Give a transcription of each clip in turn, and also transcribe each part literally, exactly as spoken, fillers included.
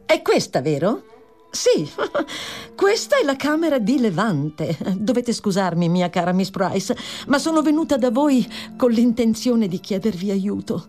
È questa, vero? Sì, questa è la camera di Levante. Dovete scusarmi, mia cara Miss Price, ma sono venuta da voi con l'intenzione di chiedervi aiuto.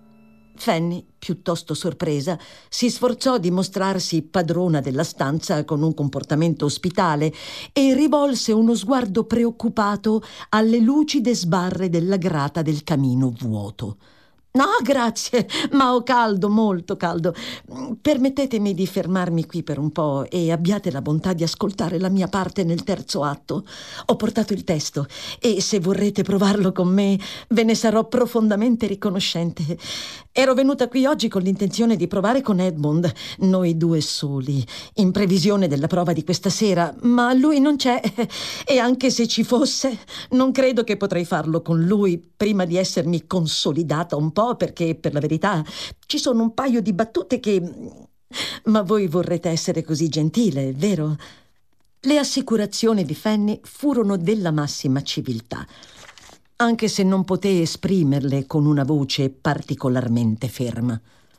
Fanny, piuttosto sorpresa, si sforzò di mostrarsi padrona della stanza con un comportamento ospitale e rivolse uno sguardo preoccupato alle lucide sbarre della grata del camino vuoto. No, grazie, ma ho caldo, molto caldo. Permettetemi di fermarmi qui per un po' e abbiate la bontà di ascoltare la mia parte nel terzo atto. Ho portato il testo e se vorrete provarlo con me ve ne sarò profondamente riconoscente. Ero venuta qui oggi con l'intenzione di provare con Edmund, noi due soli, in previsione della prova di questa sera, ma lui non c'è e anche se ci fosse, non credo che potrei farlo con lui prima di essermi consolidata un po', perché per la verità ci sono un paio di battute che... Ma voi vorrete essere così gentile, vero? Le assicurazioni di Fanny furono della massima civiltà, anche se non poté esprimerle con una voce particolarmente ferma.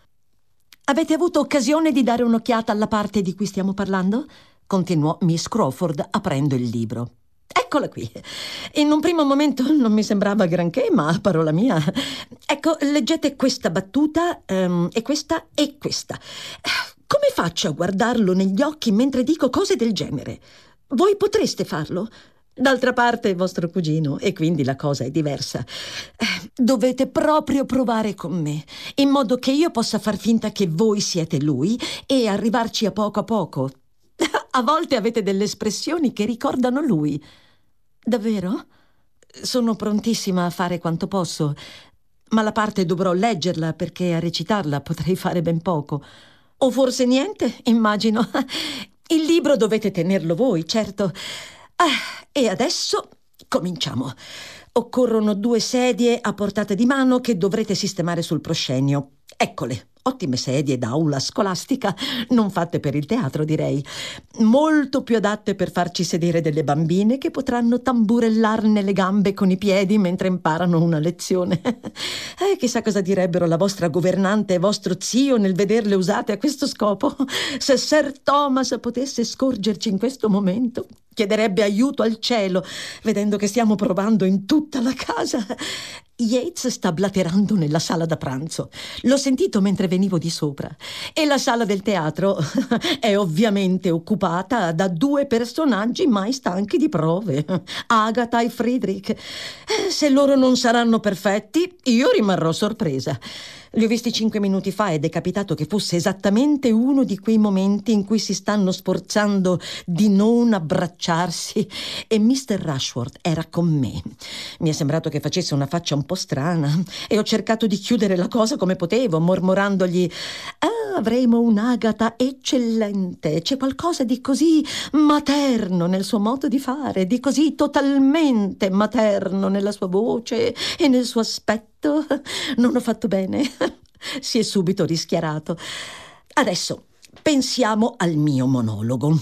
Avete avuto occasione di dare un'occhiata alla parte di cui stiamo parlando? Continuò Miss Crawford aprendo il libro. Eccola qui. In un primo momento non mi sembrava granché, ma parola mia. Ecco, leggete questa battuta, um, e questa e questa. Come faccio a guardarlo negli occhi mentre dico cose del genere? Voi potreste farlo? D'altra parte è vostro cugino e quindi la cosa è diversa. Dovete proprio provare con me, in modo che io possa far finta che voi siete lui e arrivarci a poco a poco. A volte avete delle espressioni che ricordano lui. Davvero? Sono prontissima a fare quanto posso, ma la parte dovrò leggerla perché a recitarla potrei fare ben poco. O forse niente, immagino. Il libro dovete tenerlo voi, certo. Ah, e adesso cominciamo. Occorrono due sedie a portata di mano che dovrete sistemare sul proscenio. Eccole. Ottime sedie d'aula scolastica, non fatte per il teatro, direi. Molto più adatte per farci sedere delle bambine che potranno tamburellarne le gambe con i piedi mentre imparano una lezione. Eh, chissà cosa direbbero la vostra governante e vostro zio nel vederle usate a questo scopo. Se Sir Thomas potesse scorgerci in questo momento, chiederebbe aiuto al cielo, vedendo che stiamo provando in tutta la casa. Yates sta blaterando nella sala da pranzo. L'ho sentito mentre venivo di sopra. E la sala del teatro è ovviamente occupata da due personaggi mai stanchi di prove, Agatha e Friedrich. Se loro non saranno perfetti, io rimarrò sorpresa. Li ho visti cinque minuti fa ed è capitato che fosse esattamente uno di quei momenti in cui si stanno sforzando di non abbracciarsi e mister Rushworth era con me. Mi è sembrato che facesse una faccia un po' strana e ho cercato di chiudere la cosa come potevo, mormorandogli: ah, avremo un'Agatha eccellente, c'è qualcosa di così materno nel suo modo di fare, di così totalmente materno nella sua voce e nel suo aspetto. Non ho fatto bene. Si è subito rischiarato. Adesso pensiamo al mio monologo.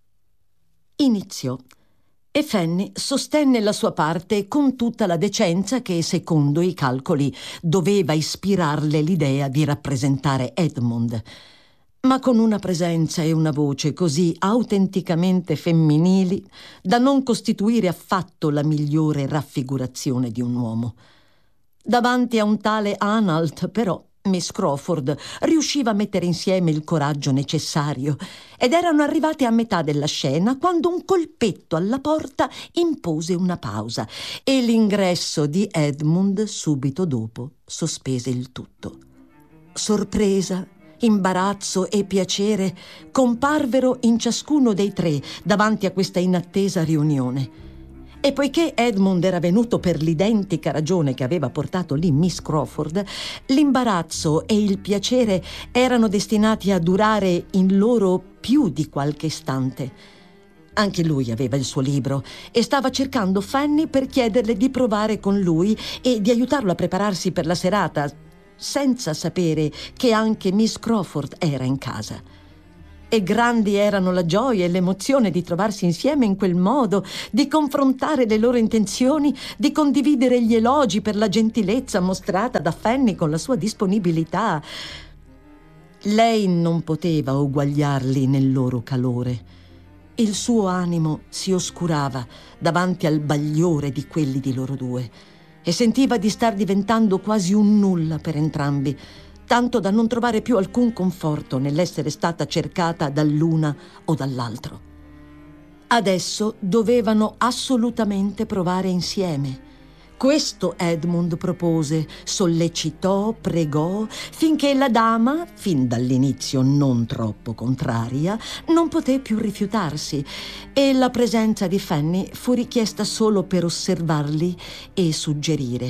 Iniziò e Fanny sostenne la sua parte con tutta la decenza che, secondo i calcoli, doveva ispirarle l'idea di rappresentare Edmund, ma con una presenza e una voce così autenticamente femminili da non costituire affatto la migliore raffigurazione di un uomo. Davanti a un tale Anhalt, però, Miss Crawford riusciva a mettere insieme il coraggio necessario ed erano arrivate a metà della scena quando un colpetto alla porta impose una pausa e l'ingresso di Edmund subito dopo sospese il tutto. Sorpresa, imbarazzo e piacere comparvero in ciascuno dei tre davanti a questa inattesa riunione. E poiché Edmund era venuto per l'identica ragione che aveva portato lì Miss Crawford, l'imbarazzo e il piacere erano destinati a durare in loro più di qualche istante. Anche lui aveva il suo libro e stava cercando Fanny per chiederle di provare con lui e di aiutarlo a prepararsi per la serata, senza sapere che anche Miss Crawford era in casa. E grandi erano la gioia e l'emozione di trovarsi insieme in quel modo, di confrontare le loro intenzioni, di condividere gli elogi per la gentilezza mostrata da Fanny con la sua disponibilità. Lei non poteva uguagliarli nel loro calore. Il suo animo si oscurava davanti al bagliore di quelli di loro due e sentiva di star diventando quasi un nulla per entrambi, tanto da non trovare più alcun conforto nell'essere stata cercata dall'una o dall'altro. Adesso dovevano assolutamente provare insieme. Questo Edmund propose, sollecitò, pregò, finché la dama, fin dall'inizio non troppo contraria, non poté più rifiutarsi, e la presenza di Fanny fu richiesta solo per osservarli e suggerire.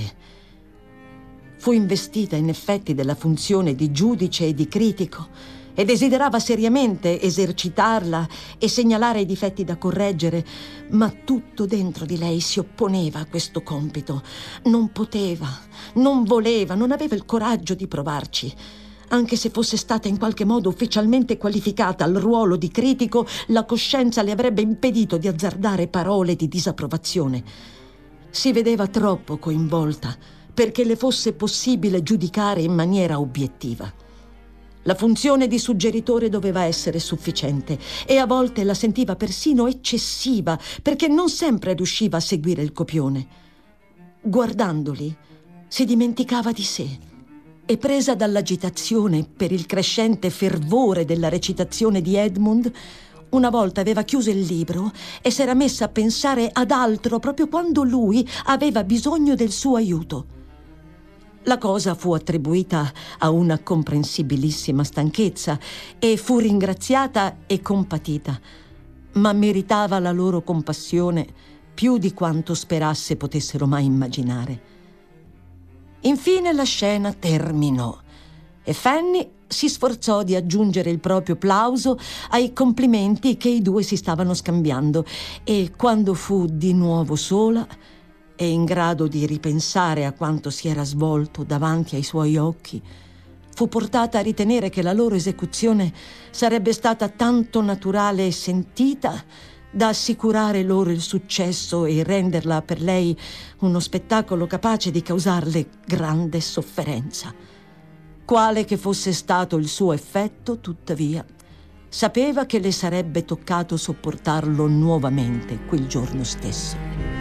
Fu investita in effetti della funzione di giudice e di critico, e desiderava seriamente esercitarla e segnalare i difetti da correggere, ma tutto dentro di lei si opponeva a questo compito. Non poteva, non voleva, non aveva il coraggio di provarci. Anche se fosse stata in qualche modo ufficialmente qualificata al ruolo di critico, la coscienza le avrebbe impedito di azzardare parole di disapprovazione. Si vedeva troppo coinvolta perché le fosse possibile giudicare in maniera obiettiva. La funzione di suggeritore doveva essere sufficiente e a volte la sentiva persino eccessiva perché non sempre riusciva a seguire il copione. Guardandoli, si dimenticava di sé e, presa dall'agitazione per il crescente fervore della recitazione di Edmund, una volta aveva chiuso il libro e s'era messa a pensare ad altro proprio quando lui aveva bisogno del suo aiuto. La cosa fu attribuita a una comprensibilissima stanchezza e fu ringraziata e compatita, ma meritava la loro compassione più di quanto sperasse potessero mai immaginare. Infine la scena terminò e Fanny si sforzò di aggiungere il proprio plauso ai complimenti che i due si stavano scambiando, e quando fu di nuovo sola e in grado di ripensare a quanto si era svolto davanti ai suoi occhi, fu portata a ritenere che la loro esecuzione sarebbe stata tanto naturale e sentita da assicurare loro il successo e renderla per lei uno spettacolo capace di causarle grande sofferenza. Quale che fosse stato il suo effetto, tuttavia, sapeva che le sarebbe toccato sopportarlo nuovamente quel giorno stesso.